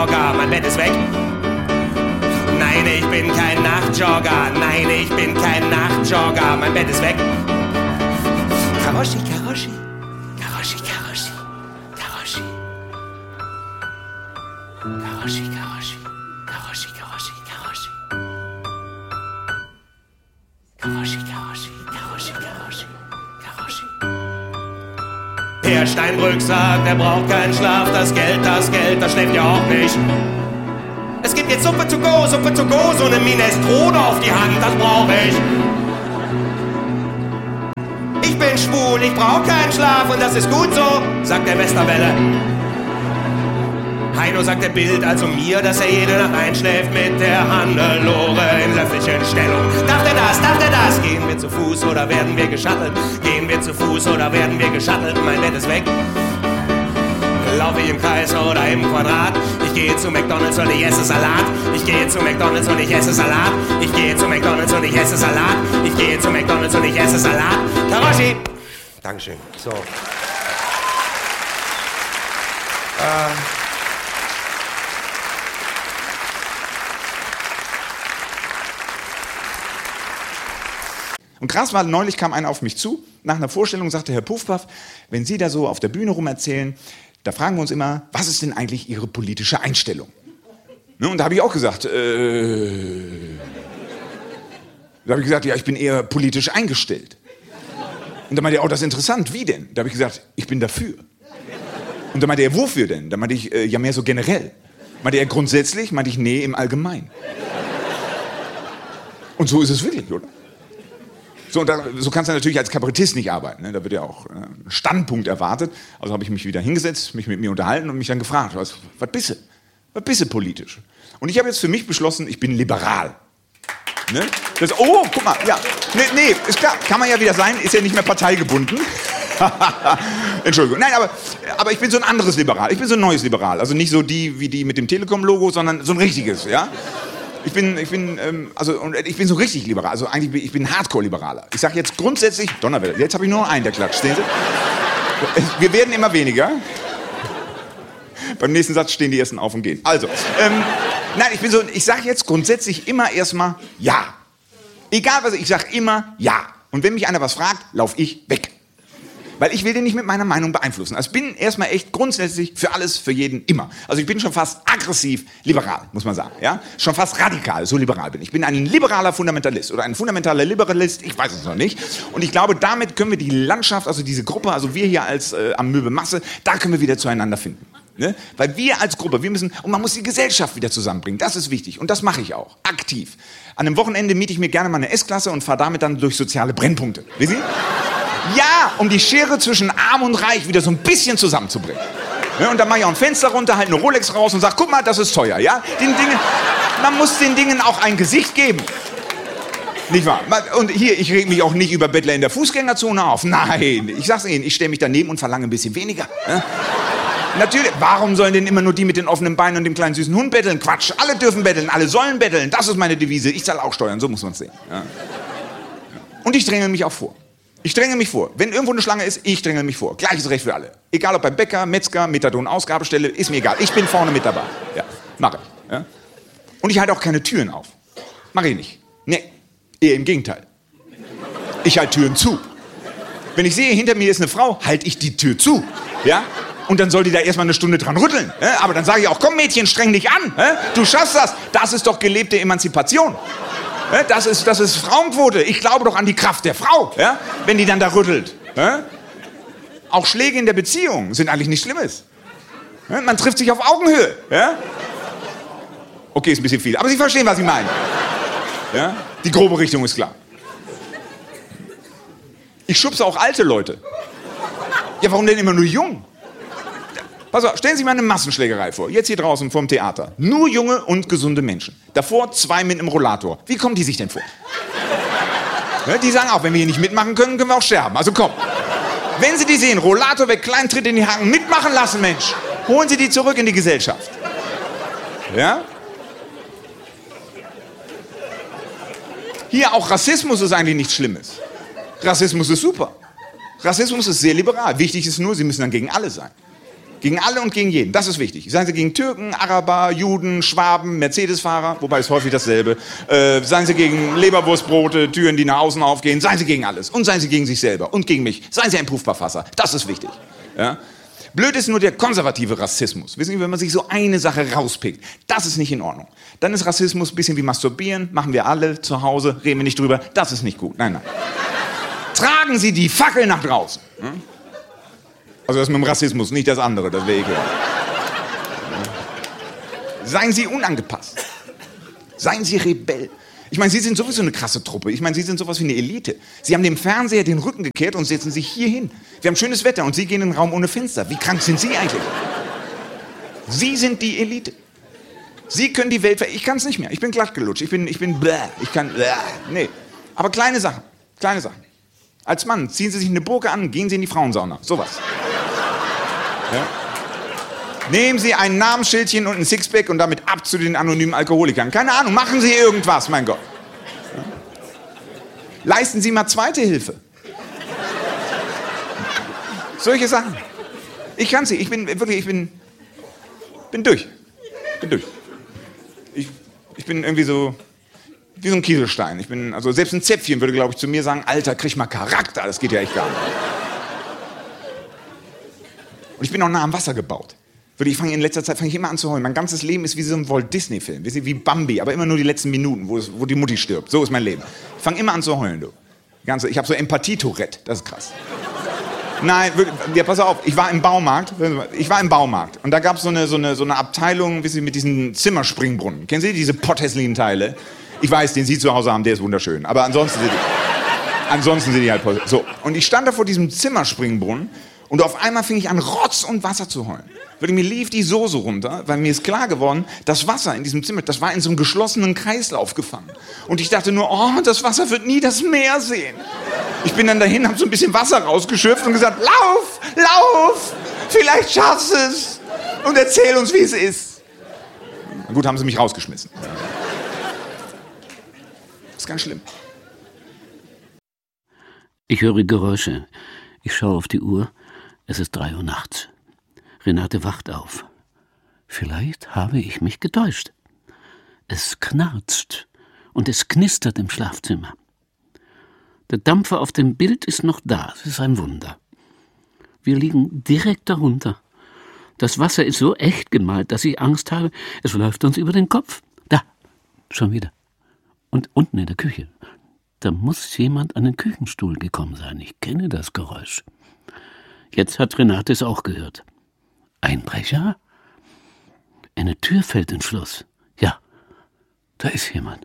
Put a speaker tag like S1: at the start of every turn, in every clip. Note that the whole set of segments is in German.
S1: Mein Bett ist weg. Nein, ich bin kein Nachtjogger. Nein, ich bin kein Nachtjogger. Mein Bett ist weg. Karoshi, Karoshi. Karoshi, Karoshi. Karoshi. Karoshi, Karoshi. Karoshi, Karoshi. Karoshi. Karoshi, Karoshi. Karoshi, Karoshi. Karoshi. Herr Steinbrück sagt, er braucht keinen Schlaf. Das Geld, das schläft ja auch nicht. Es gibt jetzt Suppe to go, so eine Minestrone auf die Hand, das brauche ich. Ich bin schwul, ich brauche keinen Schlaf und das ist gut so, sagt der Westerwelle. Heino sagt der Bild also mir, dass er jede Nacht einschläft mit der Hannelore in löffelchen Stellung. Darf er das? Gehen wir zu Fuß oder werden wir geschattelt? Gehen wir zu Fuß oder werden wir geschattelt? Mein Bett ist weg. Laufe ich im Kreis oder im Quadrat? Ich gehe zu McDonald's und ich esse Salat. Ich gehe zu McDonald's und ich esse Salat. Ich gehe zu McDonald's und ich esse Salat. Ich gehe zu McDonald's und ich esse Salat. Karoshi! Dankeschön. So.
S2: Und krass war, neulich kam einer auf mich zu, nach einer Vorstellung sagte Herr Puffpaff, wenn Sie da so auf der Bühne rum erzählen, da fragen wir uns immer, was ist denn eigentlich Ihre politische Einstellung? Ne, und da habe ich auch gesagt, Da habe ich gesagt, ja, ich bin eher politisch eingestellt. Und da meinte er, oh, das ist interessant, wie denn? Da habe ich gesagt, ich bin dafür. Und da meinte er, wofür denn? Da meinte ich, ja, mehr so generell. Meinte er, grundsätzlich? Meinte ich, nee, im Allgemeinen. Und so ist es wirklich, oder? So, so kannst du natürlich als Kabarettist nicht arbeiten. Ne? Da wird ja auch ein Standpunkt erwartet. Also habe ich mich wieder hingesetzt, mich mit mir unterhalten und mich dann gefragt, was bist du? Was bist du politisch? Und ich habe jetzt für mich beschlossen, ich bin liberal. Ne? Oh, guck mal, ja. Nee, ist klar, kann man ja wieder sein, ist ja nicht mehr parteigebunden. Entschuldigung. Nein, aber ich bin so ein anderes Liberal. Ich bin so ein neues Liberal. Also nicht so wie die mit dem Telekom-Logo, sondern so ein richtiges, ja. Ich bin so richtig liberal. Also eigentlich ich bin Hardcore-Liberaler. Ich sage jetzt grundsätzlich, Donnerwetter, jetzt habe ich nur noch einen, der klatscht. Sehen Sie? Wir werden immer weniger. Beim nächsten Satz stehen die ersten auf und gehen. Also, nein, ich sage jetzt grundsätzlich immer erstmal ja. Egal was ich sage immer ja. Und wenn mich einer was fragt, laufe ich weg. Weil ich will den nicht mit meiner Meinung beeinflussen. Also ich bin erstmal echt grundsätzlich für alles, für jeden, immer. Also ich bin schon fast aggressiv liberal, muss man sagen. Ja? Schon fast radikal, so liberal bin ich. Ich bin ein liberaler Fundamentalist oder ein fundamentaler Liberalist, ich weiß es noch nicht. Und ich glaube, damit können wir die Landschaft, also diese Gruppe, also wir hier als Amöbe Masse, da können wir wieder zueinander finden. Ne? Weil wir als Gruppe, und man muss die Gesellschaft wieder zusammenbringen, das ist wichtig. Und das mache ich auch, aktiv. An einem Wochenende miete ich mir gerne mal eine S-Klasse und fahre damit dann durch soziale Brennpunkte. Wissen Sie? Ja, um die Schere zwischen Arm und Reich wieder so ein bisschen zusammenzubringen. Ja, und dann mache ich auch ein Fenster runter, halt eine Rolex raus und sage, guck mal, das ist teuer. Ja? Man muss den Dingen auch ein Gesicht geben. Nicht wahr? Und hier, ich reg mich auch nicht über Bettler in der Fußgängerzone auf. Nein, ich sag's Ihnen, ich stelle mich daneben und verlange ein bisschen weniger. Ja? Natürlich, warum sollen denn immer nur die mit den offenen Beinen und dem kleinen süßen Hund betteln? Quatsch, alle dürfen betteln, alle sollen betteln. Das ist meine Devise. Ich zahle auch Steuern, so muss man es sehen. Ja? Und ich dränge mich auch vor. Ich dränge mich vor. Wenn irgendwo eine Schlange ist, ich dränge mich vor. Gleiches Recht für alle. Egal ob beim Bäcker, Metzger, Methadon-Ausgabestelle, ist mir egal. Ich bin vorne mit dabei. Ja, mache ich. Ja? Und ich halte auch keine Türen auf. Mache ich nicht. Nee, eher im Gegenteil. Ich halte Türen zu. Wenn ich sehe, hinter mir ist eine Frau, halte ich die Tür zu. Ja? Und dann soll die da erstmal eine Stunde dran rütteln. Ja? Aber dann sage ich auch, komm Mädchen, streng dich an. Ja? Du schaffst das. Das ist doch gelebte Emanzipation. Das ist Frauenquote. Ich glaube doch an die Kraft der Frau, ja? Wenn die dann da rüttelt. Ja? Auch Schläge in der Beziehung sind eigentlich nichts Schlimmes. Ja? Man trifft sich auf Augenhöhe. Ja? Okay, ist ein bisschen viel, aber Sie verstehen, was ich meine. Ja? Die grobe Richtung ist klar. Ich schubse auch alte Leute. Ja, warum denn immer nur jung? Pass auf, stellen Sie sich mal eine Massenschlägerei vor. Jetzt hier draußen vorm Theater. Nur junge und gesunde Menschen. Davor 2 mit einem Rollator. Wie kommen die sich denn vor? Ja, die sagen auch, wenn wir hier nicht mitmachen können, können wir auch sterben. Also komm. Wenn Sie die sehen, Rollator weg, Kleintritt in die Hacken, mitmachen lassen, Mensch. Holen Sie die zurück in die Gesellschaft. Ja? Hier, auch Rassismus ist eigentlich nichts Schlimmes. Rassismus ist super. Rassismus ist sehr liberal. Wichtig ist nur, Sie müssen dann gegen alle sein. Gegen alle und gegen jeden, das ist wichtig. Seien Sie gegen Türken, Araber, Juden, Schwaben, Mercedes-Fahrer, wobei es häufig dasselbe. Seien Sie gegen Leberwurstbrote, Türen, die nach außen aufgehen. Seien Sie gegen alles. Und seien Sie gegen sich selber und gegen mich. Seien Sie ein Puffverfasser. Das ist wichtig. Ja? Blöd ist nur der konservative Rassismus. Wissen Sie, wenn man sich so eine Sache rauspickt, das ist nicht in Ordnung. Dann ist Rassismus ein bisschen wie Masturbieren, machen wir alle zu Hause, reden wir nicht drüber. Das ist nicht gut. Nein, nein. Tragen Sie die Fackel nach draußen. Also das mit dem Rassismus, nicht das andere, das wäre ekelhaft. Seien Sie unangepasst. Seien Sie Rebell. Ich meine, Sie sind sowieso eine krasse Truppe. Ich meine, Sie sind sowas wie eine Elite. Sie haben dem Fernseher den Rücken gekehrt und setzen sich hier hin. Wir haben schönes Wetter und Sie gehen in einen Raum ohne Fenster. Wie krank sind Sie eigentlich? Sie sind die Elite. Sie können die Welt Ich kann es nicht mehr. Ich bin glattgelutscht. Ich bin bläh. Ich kann bläh. Nee. Aber kleine Sachen. Kleine Sachen. Als Mann ziehen Sie sich eine Burka an, gehen Sie in die Frauensauna. Sowas. Ja? Nehmen Sie ein Namensschildchen und ein Sixpack und damit ab zu den anonymen Alkoholikern. Keine Ahnung, machen Sie irgendwas, mein Gott. Ja? Leisten Sie mal zweite Hilfe. Solche Sachen. Ich kann sie. Ich bin durch. Ich bin irgendwie so wie so ein Kieselstein. Also selbst ein Zäpfchen würde, glaube ich, zu mir sagen, Alter, krieg mal Charakter. Das geht ja echt gar nicht. Und ich bin auch nah am Wasser gebaut. In letzter Zeit fange ich immer an zu heulen. Mein ganzes Leben ist wie so ein Walt-Disney-Film. Wie Bambi, aber immer nur die letzten Minuten, wo die Mutti stirbt. So ist mein Leben. Ich fange immer an zu heulen, du. Ich habe so Empathie-Tourette. Das ist krass. Nein, wirklich, ja, pass auf. Ich war im Baumarkt. Und da gab es so eine Abteilung, mit diesen Zimmerspringbrunnen. Kennen Sie diese potthässlichen Teile? Ich weiß, den Sie zu Hause haben, der ist wunderschön. Aber ansonsten sind die halt so. Und ich stand da vor diesem Zimmerspringbrunnen und auf einmal fing ich an, Rotz und Wasser zu heulen. Mir lief die Soße runter, weil mir ist klar geworden, das Wasser in diesem Zimmer, das war in so einem geschlossenen Kreislauf gefangen. Und ich dachte nur, oh, das Wasser wird nie das Meer sehen. Ich bin dann dahin, habe so ein bisschen Wasser rausgeschöpft und gesagt, lauf, vielleicht schaffst du es und erzähl uns, wie es ist. Na gut, haben sie mich rausgeschmissen. Das ist ganz schlimm.
S3: Ich höre Geräusche. Ich schaue auf die Uhr. Es ist 3 Uhr nachts. Renate wacht auf. Vielleicht habe ich mich getäuscht. Es knarzt und es knistert im Schlafzimmer. Der Dampfer auf dem Bild ist noch da. Es ist ein Wunder. Wir liegen direkt darunter. Das Wasser ist so echt gemalt, dass ich Angst habe, es läuft uns über den Kopf. Da, schon wieder. Und unten in der Küche. Da muss jemand an den Küchenstuhl gekommen sein. Ich kenne das Geräusch. Jetzt hat Renate es auch gehört. Einbrecher? Eine Tür fällt ins Schloss. Ja, da ist jemand.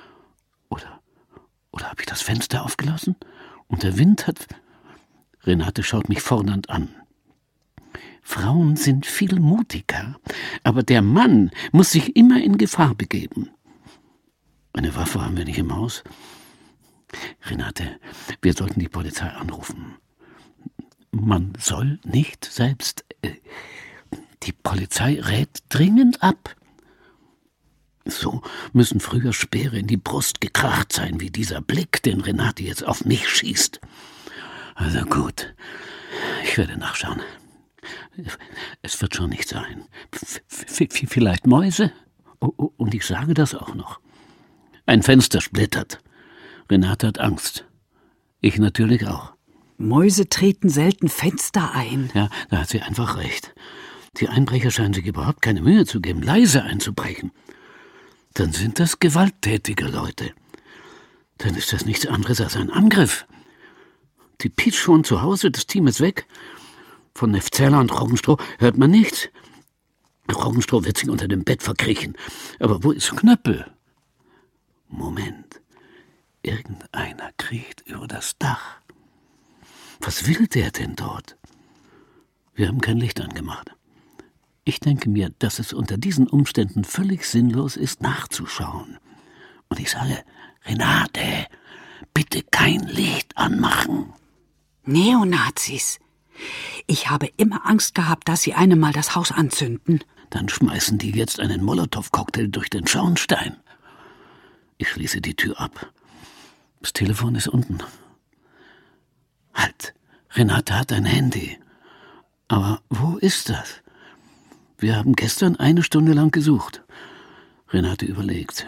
S3: Oder habe ich das Fenster aufgelassen? Und der Wind hat... Renate schaut mich fordernd an. Frauen sind viel mutiger, aber der Mann muss sich immer in Gefahr begeben. Eine Waffe haben wir nicht im Haus. Renate, wir sollten die Polizei anrufen. Man soll nicht selbst... Die Polizei rät dringend ab. So müssen früher Speere in die Brust gekracht sein, wie dieser Blick, den Renate jetzt auf mich schießt. Also gut, ich werde nachschauen. Es wird schon nicht sein. Vielleicht Mäuse? Und ich sage das auch noch. Ein Fenster splittert. Renate hat Angst. Ich natürlich auch.
S4: Mäuse treten selten Fenster ein.
S3: Ja, da hat sie einfach recht. Die Einbrecher scheinen sich überhaupt keine Mühe zu geben, leise einzubrechen. Dann sind das gewalttätige Leute. Dann ist das nichts anderes als ein Angriff. Die Pietsch schon zu Hause, das Team ist weg. Von Neftzeller und Roggenstroh hört man nichts. Roggenstroh wird sich unter dem Bett verkriechen. Aber wo ist Knöppel? Moment. Irgendeiner kriecht über das Dach. Was will der denn dort? Wir haben kein Licht angemacht. Ich denke mir, dass es unter diesen Umständen völlig sinnlos ist, nachzuschauen. Und ich sage, Renate, bitte kein Licht anmachen.
S4: Neonazis. Ich habe immer Angst gehabt, dass sie einem mal das Haus anzünden.
S3: Dann schmeißen die jetzt einen Molotow-Cocktail durch den Schornstein. Ich schließe die Tür ab. Das Telefon ist unten. Halt, Renate hat ein Handy. Aber wo ist das? Wir haben gestern 1 Stunde lang gesucht. Renate überlegt.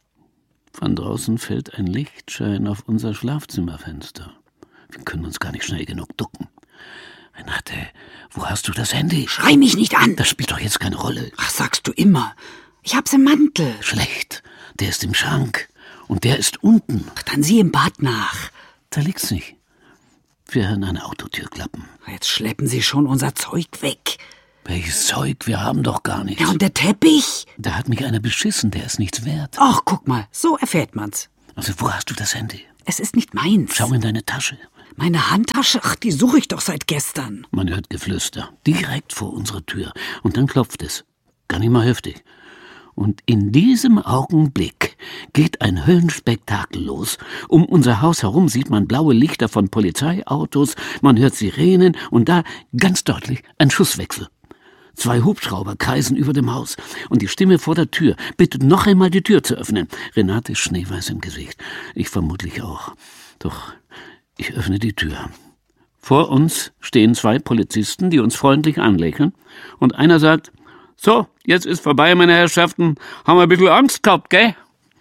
S3: Von draußen fällt ein Lichtschein auf unser Schlafzimmerfenster. Wir können uns gar nicht schnell genug ducken. Renate, wo hast du das Handy?
S4: Schrei mich nicht an!
S3: Das spielt doch jetzt keine Rolle.
S4: Ach, sagst du immer. Ich hab's im Mantel.
S3: Schlecht. Der ist im Schrank. Und der ist unten.
S4: Ach, dann sieh im Bad nach.
S3: Da liegt's nicht. Wir hören eine Autotür klappen.
S4: Jetzt schleppen Sie schon unser Zeug weg.
S3: Welches Zeug? Wir haben doch gar nichts.
S4: Ja, und der Teppich?
S3: Da hat mich einer beschissen, der ist nichts wert.
S4: Ach, guck mal, so erfährt man's.
S3: Also, wo hast du das Handy?
S4: Es ist nicht meins.
S3: Schau in deine Tasche.
S4: Meine Handtasche? Ach, die suche ich doch seit gestern.
S3: Man hört Geflüster. Direkt vor unserer Tür. Und dann klopft es. Gar nicht mal heftig. Und in diesem Augenblick geht ein Höllenspektakel los. Um unser Haus herum sieht man blaue Lichter von Polizeiautos, man hört Sirenen und da ganz deutlich ein Schusswechsel. 2 Hubschrauber kreisen über dem Haus und die Stimme vor der Tür bittet noch einmal die Tür zu öffnen. Renate ist schneeweiß im Gesicht. Ich vermutlich auch. Doch ich öffne die Tür. Vor uns stehen 2 Polizisten, die uns freundlich anlächeln und einer sagt: So, jetzt ist vorbei, meine Herrschaften. Haben wir ein bisschen Angst gehabt, gell?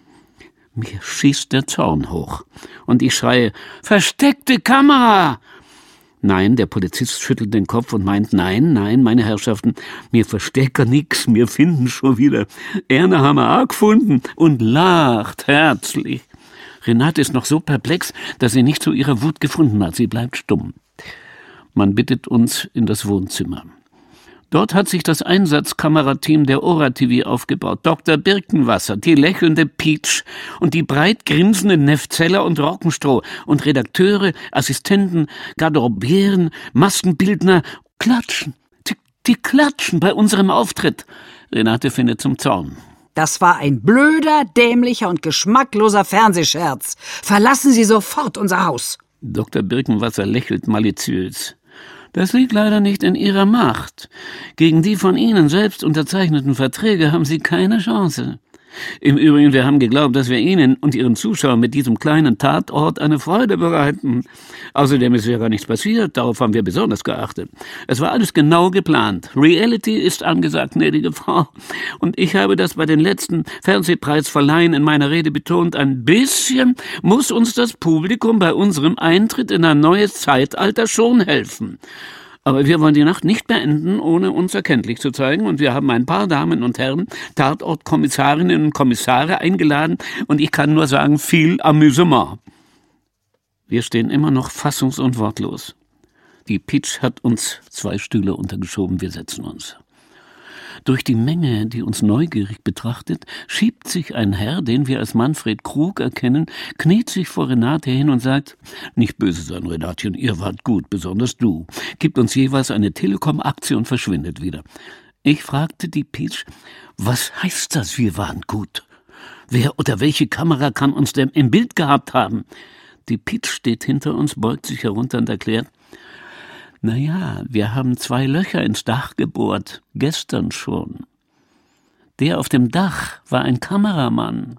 S3: Mir schießt der Zorn hoch. Und ich schreie: Versteckte Kamera! Nein, der Polizist schüttelt den Kopf und meint: Nein, meine Herrschaften, mir verstecken nix, wir finden schon wieder. Erna haben wir auch gefunden und lacht herzlich. Renate ist noch so perplex, dass sie nicht zu ihrer Wut gefunden hat. Sie bleibt stumm. Man bittet uns in das Wohnzimmer. Dort hat sich das Einsatzkamerateam der Ora-TV aufgebaut. Dr. Birkenwasser, die lächelnde Peach und die breit grinsenden Neff-Zeller und Rockenstroh und Redakteure, Assistenten, Garderobieren, Maskenbildner klatschen. Die klatschen bei unserem Auftritt. Renate findet zum Zorn.
S4: Das war ein blöder, dämlicher und geschmackloser Fernsehscherz. Verlassen Sie sofort unser Haus.
S3: Dr. Birkenwasser lächelt maliziös. Das liegt leider nicht in Ihrer Macht. Gegen die von Ihnen selbst unterzeichneten Verträge haben Sie keine Chance. Im Übrigen, wir haben geglaubt, dass wir Ihnen und Ihren Zuschauern mit diesem kleinen Tatort eine Freude bereiten. Außerdem ist ja gar nichts passiert, darauf haben wir besonders geachtet. Es war alles genau geplant. Reality ist angesagt, gnädige Frau. Und ich habe das bei den letzten Fernsehpreisverleihen in meiner Rede betont, ein bisschen muss uns das Publikum bei unserem Eintritt in ein neues Zeitalter schon helfen. Aber wir wollen die Nacht nicht beenden, ohne uns erkenntlich zu zeigen. Und wir haben ein paar Damen und Herren, Tatortkommissarinnen und Kommissare eingeladen. Und ich kann nur sagen, viel Amüsement. Wir stehen immer noch fassungs- und wortlos. Die Peach hat uns 2 Stühle untergeschoben, wir setzen uns. Durch die Menge, die uns neugierig betrachtet, schiebt sich ein Herr, den wir als Manfred Krug erkennen, kniet sich vor Renate hin und sagt: Nicht böse sein, Renatchen, ihr wart gut, besonders du. Gibt uns jeweils eine Telekom-Aktie und verschwindet wieder. Ich fragte die Peach: Was heißt das, wir waren gut? Wer oder welche Kamera kann uns denn im Bild gehabt haben? Die Peach steht hinter uns, beugt sich herunter und erklärt: Naja, wir haben 2 Löcher ins Dach gebohrt, gestern schon. Der auf dem Dach war ein Kameramann.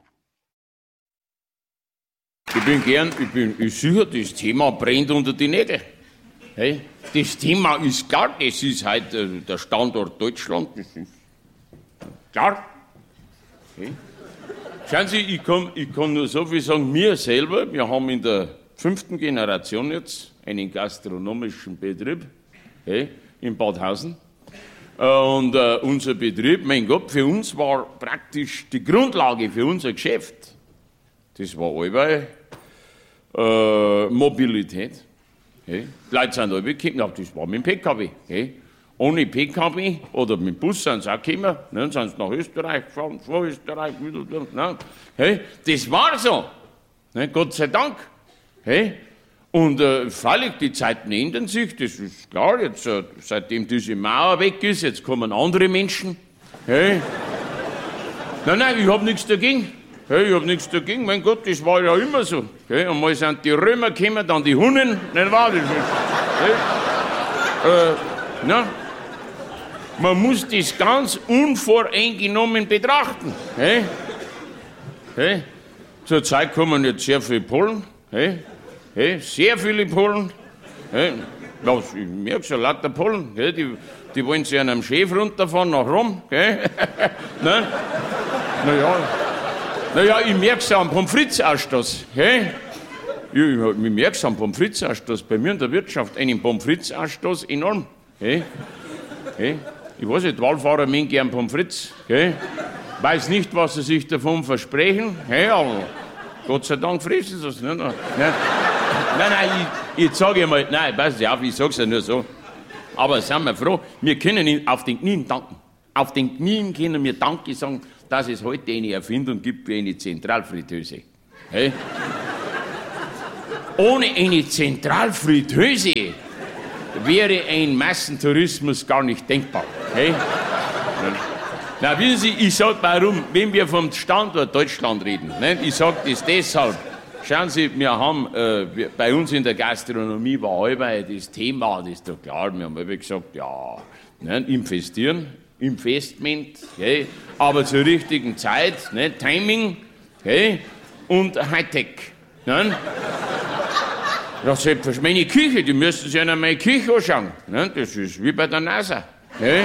S5: Ich sicher, das Thema brennt unter die Nägel. Hey, das Thema ist klar, das ist halt der Standort Deutschland, das ist klar. Hey. Schauen Sie, ich kann nur so viel sagen, wir selber, wir haben in der 5. Generation jetzt einen gastronomischen Betrieb, hey, in Badhausen. Und unser Betrieb, mein Gott, für uns war praktisch die Grundlage für unser Geschäft. Das war allweil Mobilität. Hey. Die Leute sind alle gekommen, das war mit dem PKW. Hey. Ohne PKW oder mit dem Bus sind sie auch gekommen, dann sind sie nach Österreich gefahren, vor Österreich wieder. Ne. Hey. Das war so, ne, Gott sei Dank. Hey. Und freilich, die Zeiten ändern sich, das ist klar. Jetzt, seitdem diese Mauer weg ist, jetzt kommen andere Menschen. Hey. Nein, ich habe nichts dagegen. Hey, ich habe nichts dagegen. Mein Gott, das war ja immer so. Hey. Einmal sind die Römer gekommen, dann die Hunnen. Nicht wahr? Das ist, hey. Na, man muss das ganz unvoreingenommen betrachten. Hey. Hey. Zurzeit kommen jetzt sehr viele Polen. Hey. Hey, sehr viele Polen. Hey. Ja, ich merke schon, lauter Pollen, gell? Die wollen zu einem Chef runterfahren nach Rom, gell? Ne? Naja, ich merke es am Pommes frites-Ausstoß, gell? Ich merke es am Pommes frites-Ausstoß. Bei mir in der Wirtschaft einen Pommes frites-Ausstoß enorm, gell? Ich weiß nicht, Wallfahrer mögen gern Pommes frites, gell? Weiß nicht, was sie sich davon versprechen, gell? Aber Gott sei Dank fressen sie es nicht. Nein, ich sage mal, nein, pass auf, ich sag's ja nur so. Aber sind wir froh, wir können ihn auf den Knien danken. Auf den Knien können wir Danke sagen, dass es heute eine Erfindung gibt wie eine Zentralfritteuse. Hey? Ohne eine Zentralfritteuse wäre ein Massentourismus gar nicht denkbar. Hey? Na, wissen Sie, ich sag warum, wenn wir vom Standort Deutschland reden, ne? Ich sag das deshalb. Schauen Sie, wir haben, bei uns in der Gastronomie war allweil das Thema, das ist doch klar, wir haben immer gesagt, ja, ne, investieren, Investment, okay, aber zur richtigen Zeit, ne, Timing, okay, und Hightech. Ne? Ja, selbstverständlich, meine Küche, die müssen sich ja meine Küche anschauen. Ne? Das ist wie bei der NASA. Okay?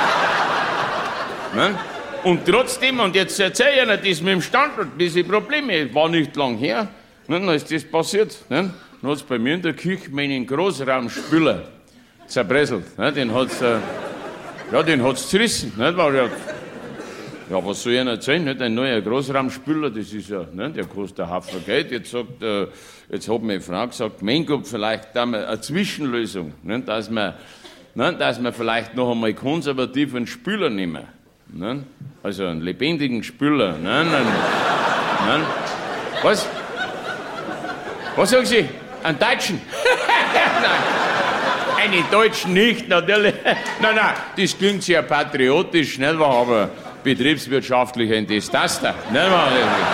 S5: Ne? Und trotzdem, und jetzt erzähle ich Ihnen das mit dem Standort, diese Probleme, war nicht lang her. Ne, dann ist das passiert. Ne? Dann hat es bei mir in der Küche meinen Großraumspüler zerbröselt. Ne? Den hat es zerrissen. Ne? Ja, was soll ich Ihnen erzählen? Nicht? Ein neuer Großraumspüler, das ist ja, ne? Der kostet einen Haufen Geld. Jetzt hat meine Frau gesagt, mein Gott, vielleicht da mal eine Zwischenlösung, ne? Dass wir vielleicht noch einmal konservativ einen Spüler nehmen. Ne? Also einen lebendigen Spüler. Ne? Was? Was sagen Sie? Einen Deutschen? Nein, einen Deutschen nicht, natürlich. Nein, das klingt sehr patriotisch, nicht wahr? Aber betriebswirtschaftlich ein Desaster, nicht wahr?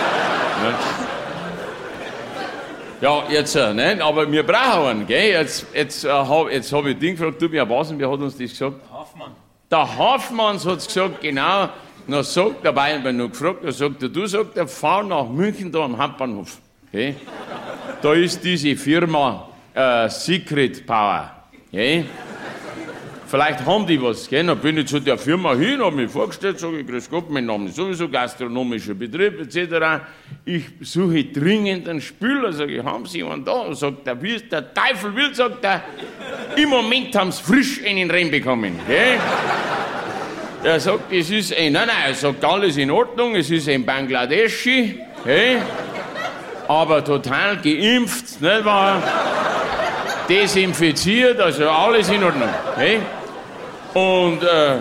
S5: Ja, jetzt, nein, aber wir brauchen einen, gell? Jetzt hab ich den gefragt, du, wer war's und wer hat uns das gesagt? Hafmann. Der Hafmann hat's gesagt, genau. Dann sagt der Bayern, wenn noch gefragt, dann sagt er, du, sagt er, fahr nach München da am Hauptbahnhof. Okay? Da ist diese Firma Secret Power. Okay? Vielleicht haben die was. Okay? Dann bin ich zu der Firma hin, habe mich vorgestellt, sage ich, grüß Gott, mein Name ist sowieso gastronomischer Betrieb etc. Ich suche dringend einen Spüler. Sage ich, haben Sie einen da? Und sagt er, wie es der Teufel will, sagt er, im Moment haben Sie frisch einen reinbekommen. Okay? Er sagt, es ist nein, er sagt, alles in Ordnung, es ist ein Bangladeschi, okay? Aber total geimpft, nicht wahr? Desinfiziert, also alles in Ordnung. Okay? Und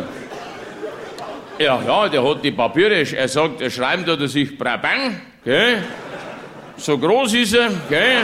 S5: ja, der hat die Papiere, er sagt, er schreibt da sich Brabang, okay? So groß ist er, okay?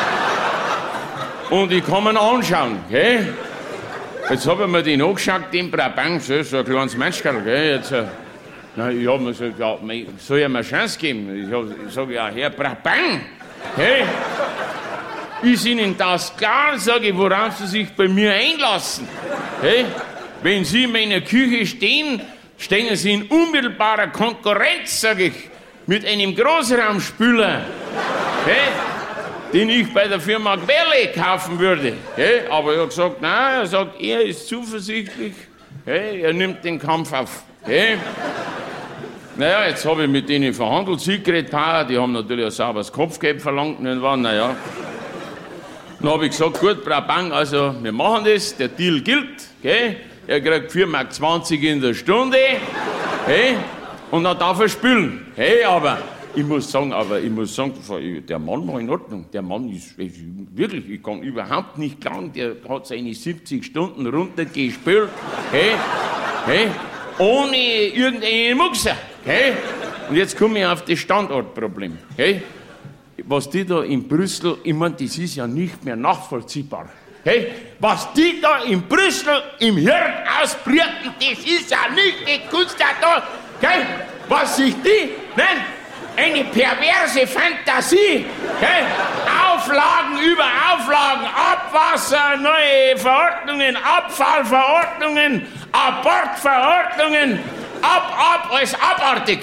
S5: Und ich kann ihn anschauen, okay? Jetzt habe ich mir den angeschaut, den Brabang, so ein kleines Menschkerl, gell? Jetzt, ich habe mir gesagt, ja, soll ich ihm eine Chance geben? Ich sage, ja, Herr Brabang, hey, ist Ihnen das klar, sage ich, worauf Sie sich bei mir einlassen? Hey, wenn Sie in meiner Küche stehen, stehen Sie in unmittelbarer Konkurrenz, sage ich, mit einem Großraumspüler, hey, den ich bei der Firma Quelle kaufen würde. Okay? Aber er hat gesagt, nein, er sagt, er ist zuversichtlich, okay? Er nimmt den Kampf auf. Okay? Naja, jetzt habe ich mit denen verhandelt, Secret Power, die haben natürlich ein sauberes Kopfgeld verlangt, nicht wahr? Naja. Dann habe ich gesagt, gut, Brabang, also wir machen das, der Deal gilt, okay? Er kriegt 4,20 Mark in der Stunde, okay? Und dann darf er spülen. Hey, aber ich muss sagen, der Mann war in Ordnung. Der Mann ist wirklich, ich kann überhaupt nicht klagen, der hat seine 70 Stunden runtergespült, hey, ohne irgendeinen Muxer. Hey. Und jetzt komme ich auf das Standortproblem. Hey. Was die da in Brüssel, ich meine, das ist ja nicht mehr nachvollziehbar. Hey. Was die da in Brüssel im Hirn ausbrüten, das ist ja nicht die Kunst da. Hey. Was sich die nennen. Eine perverse Fantasie. Okay? Auflagen über Auflagen, Abwasser, neue Verordnungen, Abfallverordnungen, Abortverordnungen, alles abartig.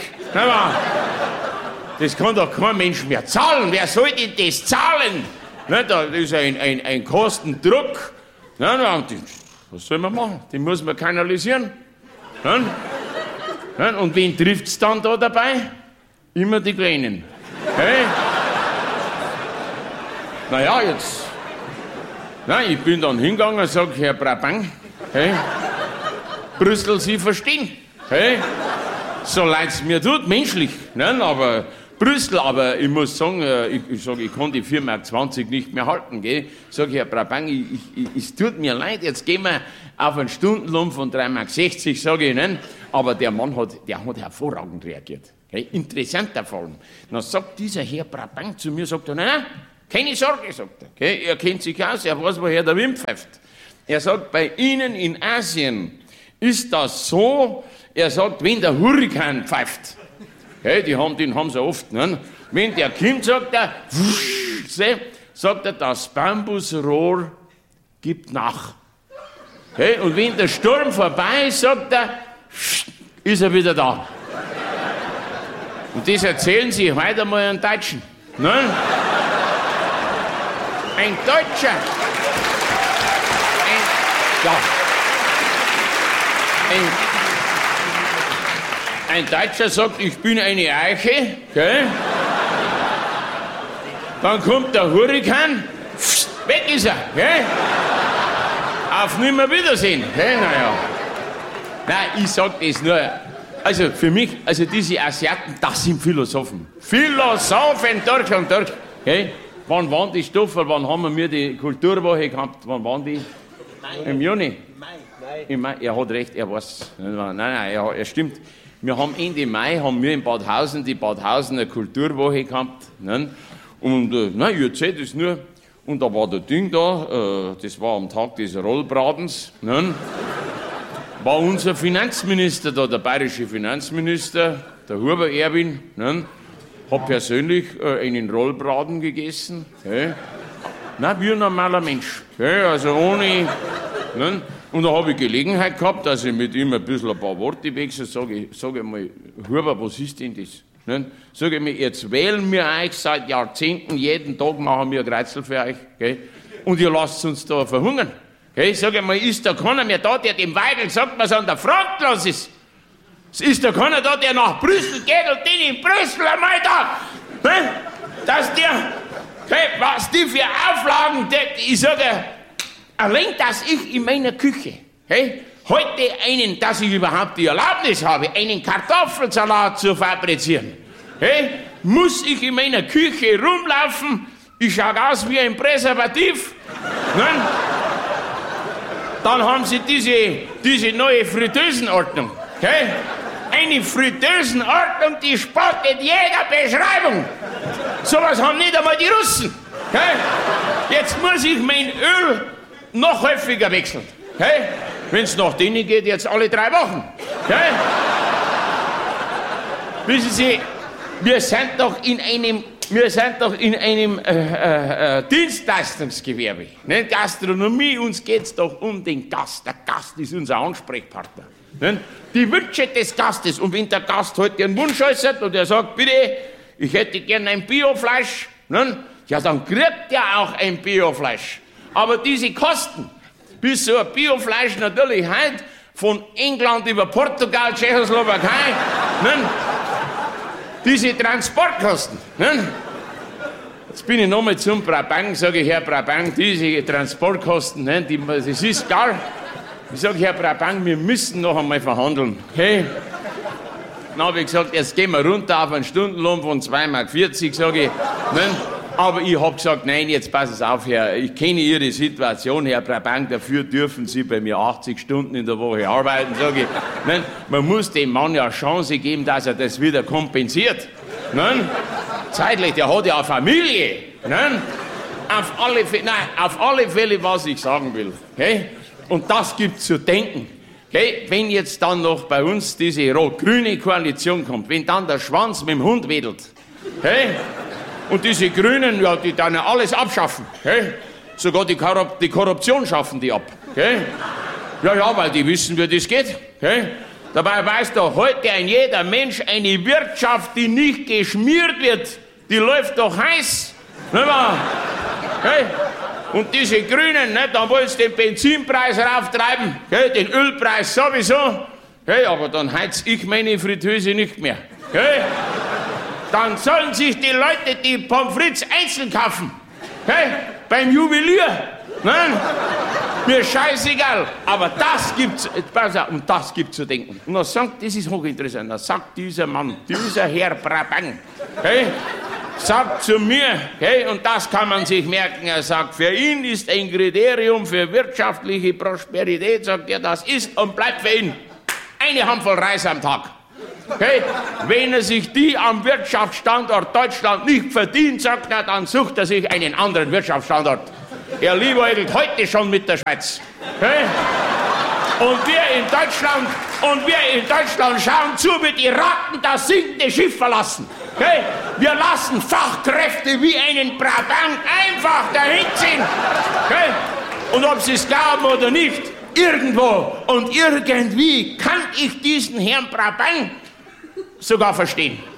S5: Das kann doch kein Mensch mehr zahlen. Wer soll denn das zahlen? Da ist ein Kostendruck, Was soll man machen? Die muss man kanalisieren. Und wen trifft's dann da dabei? Immer die Kleinen. Hey? Naja, jetzt. Nein, ich bin dann hingegangen und sag, Herr Brabant, hey, Brüssel, Sie verstehen. Hey? So leid's mir tut, menschlich. Nein, aber Brüssel, aber ich muss sagen, ich kann die 4,20 Mark nicht mehr halten. Gell? Sag ich, Herr Brabant, es tut mir leid, jetzt gehen wir auf einen Stundenlohn von 3,60 Mark, sage ich Ihnen. Aber der Mann hat hervorragend reagiert. Gell? Interessanter Fall. Dann sagt dieser Herr Brabant zu mir, sagt er, nein, keine Sorge, sagt er. Gell? Er kennt sich aus, er weiß, woher der Wind pfeift. Er sagt, bei Ihnen in Asien ist das so, er sagt, wenn der Hurrikan pfeift, hey, den haben sie oft. Ne? Wenn der kommt, sagt er, das Bambusrohr gibt nach. Hey, und wenn der Sturm vorbei ist, sagt er, ist er wieder da. Und das erzählen sie heute mal einen Deutschen. Ne? Ein Deutscher. Ein Deutscher sagt, ich bin eine Eiche, gell? Dann kommt der Hurrikan, weg ist er, gell? Auf Nimmerwiedersehen, gell? Naja. Nein, ich sag das nur, also für mich, also diese Asiaten, das sind Philosophen. Philosophen durch und durch, gell? Wann waren die Stoffe, wann haben wir die Kulturwoche gehabt, wann waren die? Im Juni? Im Mai. Er hat recht, er weiß. Nein, er stimmt. Wir haben Ende Mai in Badhausen die Badhausener Kulturwoche gehabt. Ne? Und ich erzähle das nur. Und da war der Ding da, das war am Tag des Rollbratens. Ne? War unser Finanzminister da, der bayerische Finanzminister, der Huber Erwin. Ne? Hat persönlich einen Rollbraten gegessen. Nein, wie ein normaler Mensch. Also ohne. Ne? Und da habe ich Gelegenheit gehabt, dass ich mit ihm ein paar Worte wechsle. Sage ich mal, Huber, was ist denn das? Ne? Sage ich mir, jetzt wählen wir euch seit Jahrzehnten, jeden Tag machen wir ein Kreuzel für euch. Gell? Und ihr lasst uns da verhungern. Gell? Sage ich mal, ist da keiner mehr da, der dem Weigel sagt, was an der Front los ist? Ist da keiner da, der nach Brüssel geht und den in Brüssel einmal da, ne? Dass der, was die für Auflagen, ich sage, allein, dass ich in meiner Küche, heute dass ich überhaupt die Erlaubnis habe, einen Kartoffelsalat zu fabrizieren, muss ich in meiner Küche rumlaufen, ich schaue aus wie ein Präservativ, ne? Dann haben sie diese neue Fritteusenordnung, eine Fritteusenordnung, die spottet jeder Beschreibung. Sowas haben nicht einmal die Russen. Jetzt muss ich mein Öl noch häufiger wechseln. Wenn es nach denen geht, jetzt alle 3 Wochen. Wissen Sie, wir sind doch in einem Dienstleistungsgewerbe. Ne? Gastronomie, uns geht es doch um den Gast. Der Gast ist unser Ansprechpartner. Ne? Die Wünsche des Gastes. Und wenn der Gast heute einen Wunsch äußert und er sagt, bitte, ich hätte gern ein Biofleisch, ne? Ja, dann kriegt er auch ein Biofleisch. Aber diese Kosten, bis so ein Biofleisch natürlich heute von England über Portugal, Tschechoslowakei, ne? Diese Transportkosten. Ne? Jetzt bin ich nochmal zum Brabant, sage ich, Herr Brabant, diese Transportkosten, ne? Das ist gar. Ich sage, Herr Brabant, wir müssen noch einmal verhandeln. Dann habe ich gesagt, jetzt gehen wir runter auf einen Stundenlohn von 2,40 Mark, sage ich. Ne? Aber ich habe gesagt, nein, jetzt passen Sie auf, Herr, ich kenne Ihre Situation, Herr Brabant, dafür dürfen Sie bei mir 80 Stunden in der Woche arbeiten, sage ich. Ne? Man muss dem Mann ja eine Chance geben, dass er das wieder kompensiert. Ne? Zeitlich, der hat ja eine Familie. Ne? Auf alle Fälle, was ich sagen will. Okay? Und das gibt zu denken. Okay? Wenn jetzt dann noch bei uns diese rot-grüne Koalition kommt, wenn dann der Schwanz mit dem Hund wedelt, okay? Und diese Grünen, ja, die dann alles abschaffen, okay? Sogar die Korruption schaffen die ab. Okay? Ja, weil die wissen, wie das geht. Okay? Dabei weiß doch heute jeder Mensch, eine Wirtschaft, die nicht geschmiert wird, die läuft doch heiß. Okay? Und diese Grünen, ne, da wollen sie den Benzinpreis rauftreiben, gell, den Ölpreis sowieso. Gell, aber dann heiz ich meine Fritteuse nicht mehr. Gell. Dann sollen sich die Leute die Pommes frites einzeln kaufen. Gell, beim Juwelier. Nein, mir scheißegal. Aber das gibt's, pass auf, und das gibt's zu denken. Und dann sagt, das ist hochinteressant, dann sagt dieser Mann, dieser Herr Brabant, hey, sagt zu mir, hey, und das kann man sich merken, er sagt, für ihn ist ein Kriterium für wirtschaftliche Prosperität, sagt er, das ist und bleibt für ihn eine Handvoll Reis am Tag. Okay? Wenn er sich die am Wirtschaftsstandort Deutschland nicht verdient, sagt er, dann sucht er sich einen anderen Wirtschaftsstandort. Er liebäugelt heute schon mit der Schweiz. Okay? Und wir in Deutschland schauen zu, wie die Ratten das sinkende Schiff verlassen. Okay? Wir lassen Fachkräfte wie einen Brabant einfach dahin ziehen. Okay? Und ob sie es glauben oder nicht, irgendwo und irgendwie kann ich diesen Herrn Brabant sogar verstehen.